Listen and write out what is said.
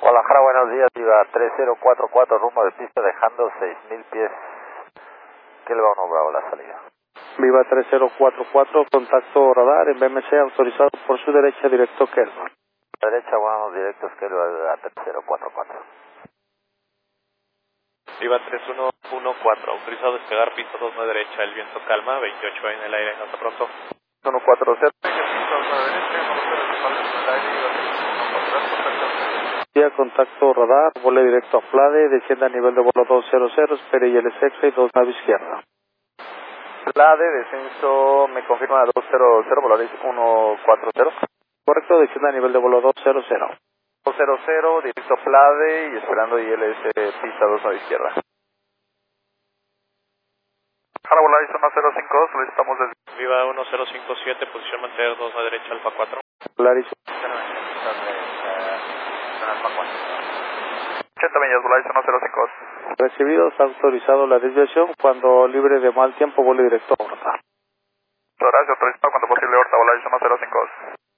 Guadalajara, buenos días, iba 3044 rumbo de pista dejando 6000 pies. ¿Qué le va a nombrar a la salida? Viva 3044, contacto radar en BMC autorizado por su derecha directo Kelvin. Derecha, buenos directos que a 3044. Viva 3114, autorizado despegar pista 29 derecha, el viento calma, 28 en el aire, nota pronto. 140. Contacto radar, vole directo a Plade, descienda a nivel de vuelo 200, espere y el extra y 2 nave izquierda. Plade, descenso, me confirma 200, Volaris 140. Correcto, descienda a nivel de vuelo 200. 200, directo Plade y esperando ILS pista 2 a la izquierda. Jara Volaris 105, solicitamos desde... Viva 1057, posición mantener 2 a derecha, Alfa 4. Volaris 80 millas, Volaris 105. recibido, está autorizado la desviación cuando libre de mal tiempo, vuelo directo a Horta. Gracias, autorizado cuando posible Horta, Volaris 105.